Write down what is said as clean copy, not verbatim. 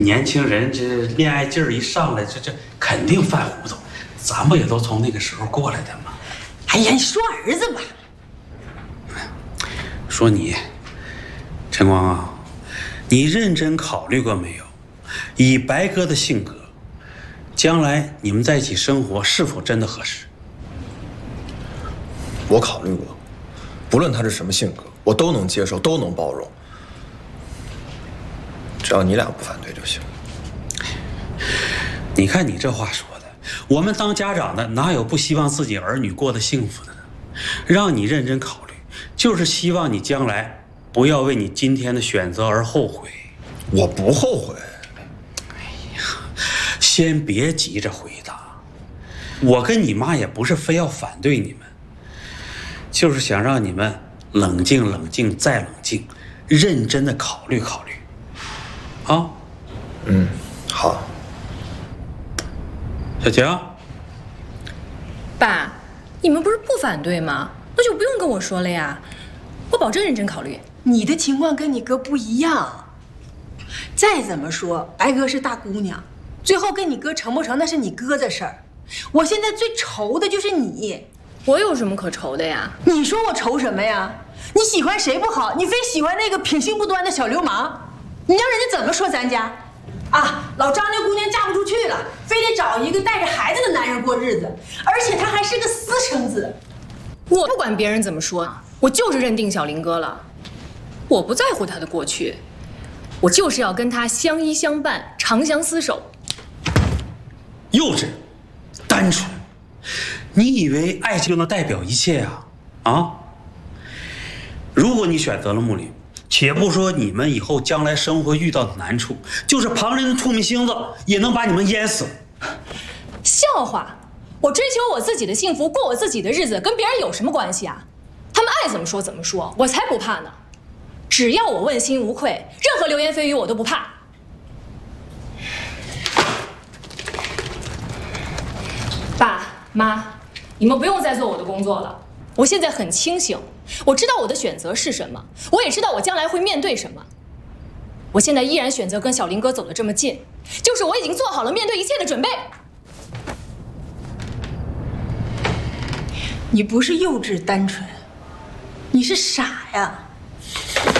年轻人这恋爱劲儿一上来，这肯定犯糊涂。咱们也都从那个时候过来的嘛。 哎呀，你说儿子吧。 说你，陈光啊，你认真考虑过没有？以白哥的性格，将来你们在一起生活是否真的合适？ 我考虑过，不论他是什么性格，我都能接受，都能包容，只要你俩不反对就行。 你看你这话说的，我们当家长的哪有不希望自己儿女过得幸福的呢？让你认真考虑，就是希望你将来不要为你今天的选择而后悔。 我不后悔。 哎呀，先别急着回答，我跟你妈也不是非要反对你们，就是想让你们冷静冷静再冷静，认真的考虑考虑。啊？ 嗯，好。 小晴， 爸，你们不是不反对吗？那就不用跟我说了呀，我保证认真考虑。 你的情况跟你哥不一样，再怎么说，白哥是大姑娘，最后跟你哥成不成那是你哥的事儿。我现在最愁的就是你。 我有什么可愁的呀？ 你说我愁什么呀？你喜欢谁不好，你非喜欢那个品行不端的小流氓，你让人家怎么说咱家？啊，老张那姑娘嫁不出去了，非得找一个带着孩子的男人过日子，而且他还是个私生子。 我不管别人怎么说，我就是认定小林哥了。我不在乎他的过去，我就是要跟他相依相伴，长相厮守。 幼稚，单纯，你以为爱情就能代表一切呀？啊？如果你选择了穆林，且不说你们以后将来生活遇到的难处，就是旁人的唾沫星子也能把你们淹死。 笑话！我追求我自己的幸福，过我自己的日子，跟别人有什么关系啊？他们爱怎么说怎么说，我才不怕呢！只要我问心无愧，任何流言蜚语我都不怕。爸妈，你们不用再做我的工作了。我现在很清醒，我知道我的选择是什么，我也知道我将来会面对什么。我现在依然选择跟小林哥走得这么近，就是我已经做好了面对一切的准备。 你不是幼稚单纯，你是傻呀。